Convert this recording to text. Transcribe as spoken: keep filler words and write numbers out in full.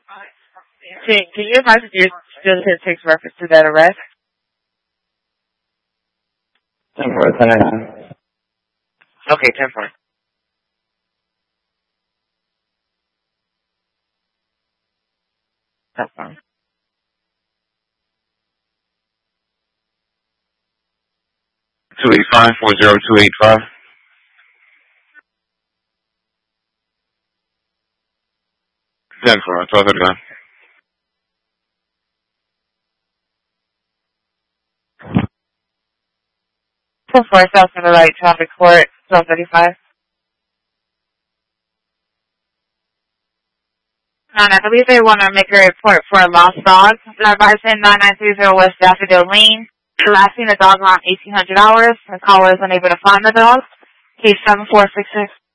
Can, can you advise if your still takes reference to that arrest? ten four, ten nine. Okay, ten four. That's fine. two eight five, four zero two eight five. ten four, twelve thirty-nine. ten four, South Center Light Traffic Court, twelve thirty-five. And I believe they want to make a report for a lost dog. They're advising nine nine three zero West Daffodil Lane. The last seen the dog around eighteen hundred hours. The caller is unable to find the dog. Case seven four six six.